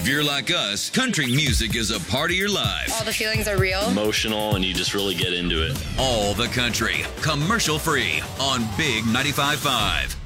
If you're like us, country music is a part of your life. All the feelings are real. Emotional, and you just really get into it. All the country, commercial free on Big 95.5.